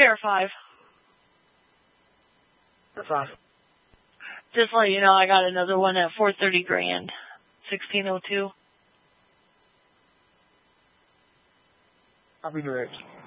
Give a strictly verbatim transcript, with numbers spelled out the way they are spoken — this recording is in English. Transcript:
pair five. Pair five. Just let you know, I got another one at four thirty grand. sixteen oh two. Copy direct.